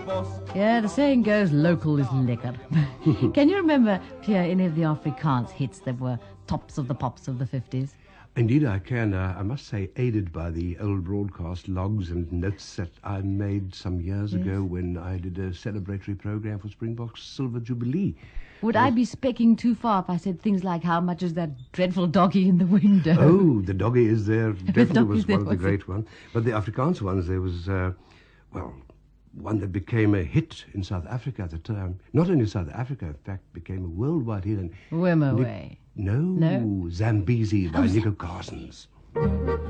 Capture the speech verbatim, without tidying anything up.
Yeah, the saying goes, local is lekker. Can you remember, Pierre, any of the Afrikaans hits that were tops of the pops of the fifties? Indeed, I can. Uh, I must say, aided by the old broadcast logs and notes that I made some years yes. ago when I did a celebratory program for Springbok's Silver Jubilee. Would I, I be specking too far if I said things like, how much is that dreadful doggy in the window? Oh, the doggy is there. Definitely was there, one of the great ones. But the Afrikaans ones, there was, uh, well, one that became a hit in South Africa at the time. Not only South Africa, in fact, became a worldwide hit. And Wimoweh. No, no, Zambezi by oh, Nico Corsons.